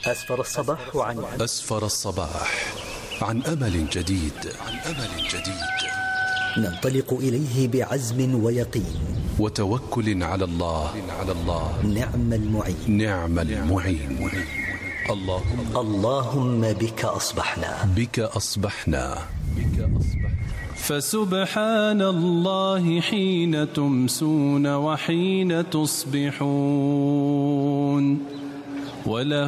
أسفر الصباح عن أمل جديد. ننطلق إليه بعزم ويقين وتوكل على الله. نعم المعين. اللهم بك أصبحنا. فسبحان الله حين تمسون وحين تصبحون، وله